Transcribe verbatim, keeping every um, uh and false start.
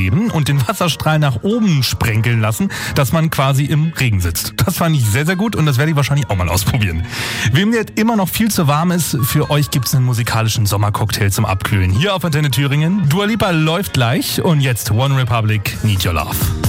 geben und den Wasserstrahl nach oben sprenkeln lassen, dass man quasi im Regen sitzt. Das fand ich sehr, sehr gut und das werde ich wahrscheinlich auch mal ausprobieren. Wem jetzt immer noch viel zu warm ist, für euch gibt's einen musikalischen Sommercocktail zum Abkühlen. Hier auf Antenne Thüringen. Dua Lipa läuft gleich und jetzt One Republic, Need Your Love.